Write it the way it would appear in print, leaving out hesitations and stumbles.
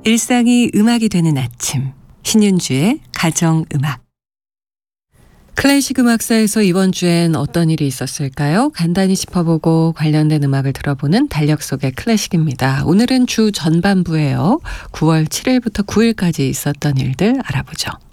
일상이 음악이 되는 아침, 신윤주의 가정음악. 클래식 음악사에서 이번 주엔 어떤 일이 있었을까요? 간단히 짚어보고 관련된 음악을 들어보는 달력 속의 클래식입니다. 오늘은 주 전반부예요. 9월 7일부터 9일까지 있었던 일들 알아보죠.